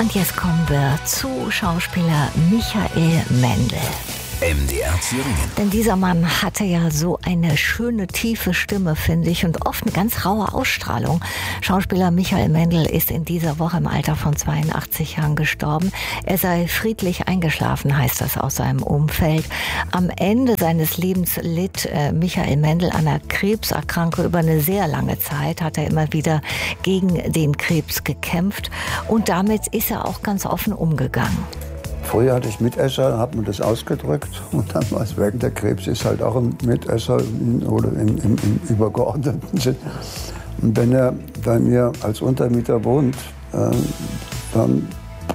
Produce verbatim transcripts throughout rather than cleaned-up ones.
Und jetzt kommen wir zu Schauspieler Michael Mendl. M D R Thüringen. Denn dieser Mann hatte ja so eine schöne, tiefe Stimme, finde ich, und oft eine ganz raue Ausstrahlung. Schauspieler Michael Mendl ist in dieser Woche im Alter von zweiundachtzig Jahren gestorben. Er sei friedlich eingeschlafen, heißt das aus seinem Umfeld. Am Ende seines Lebens litt äh, Michael Mendl an einer Krebserkrankung. Über eine sehr lange Zeit hat er immer wieder gegen den Krebs gekämpft. Und damit ist er auch ganz offen umgegangen. Früher hatte ich Mitesser, habe mir das ausgedrückt und dann war es weg. Der Krebs ist halt auch ein Mitesser oder im, im, im übergeordneten Sinn. Und wenn er bei mir als Untermieter wohnt, äh, dann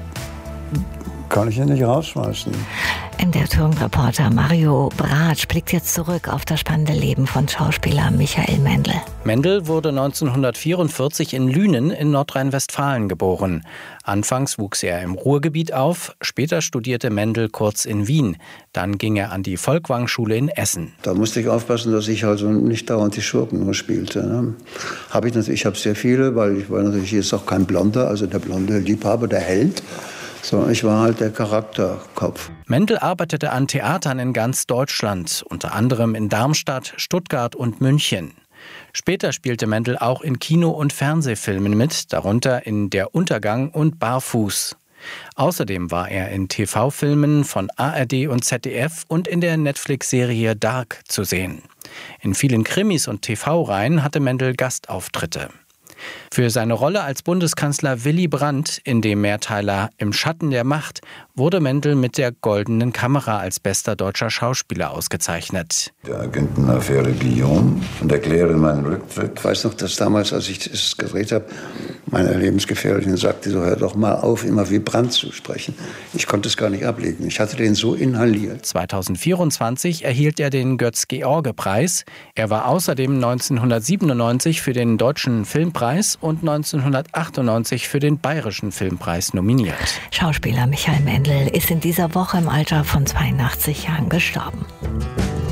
kann ich ihn nicht rausschmeißen. M D R-Reporter Mario Bratsch blickt jetzt zurück auf das spannende Leben von Schauspieler Michael Mendl. Mendl wurde neunzehnhundertvierundvierzig in Lünen in Nordrhein-Westfalen geboren. Anfangs wuchs er im Ruhrgebiet auf, später studierte Mendl kurz in Wien. Dann ging er an die Folkwang-Schule in Essen. Da musste ich aufpassen, dass ich also nicht dauernd die Schurken nur spielte. Ne? Hab ich natürlich, ich habe sehr viele, weil ich war natürlich jetzt auch kein Blonder, also der blonde Liebhaber, der Held. So, ich war halt der Charakterkopf. Mendl arbeitete an Theatern in ganz Deutschland, unter anderem in Darmstadt, Stuttgart und München. Später spielte Mendl auch in Kino- und Fernsehfilmen mit, darunter in Der Untergang und Barfuß. Außerdem war er in T V-Filmen von A R D und Z D F und in der Netflix-Serie Dark zu sehen. In vielen Krimis und T V-Reihen hatte Mendl Gastauftritte. Für seine Rolle als Bundeskanzler Willy Brandt in dem Mehrteiler Im Schatten der Macht wurde Mendl mit der Goldenen Kamera als bester deutscher Schauspieler ausgezeichnet. Der Agentenaffäre Guillaume und erkläre meinen Rücktritt. Ich weiß noch, dass damals, als ich es gedreht habe, meine Lebensgefährtin sagte, so hör doch mal auf, immer wie Brandt zu sprechen. Ich konnte es gar nicht ablegen. Ich hatte den so inhaliert. zweitausendvierundzwanzig erhielt er den Götz-George-Preis. Er war außerdem neunzehnhundertsiebenundneunzig für den Deutschen Filmpreis und neunzehnhundertachtundneunzig für den Bayerischen Filmpreis nominiert. Schauspieler Michael Mendl ist in dieser Woche im Alter von zweiundachtzig Jahren gestorben.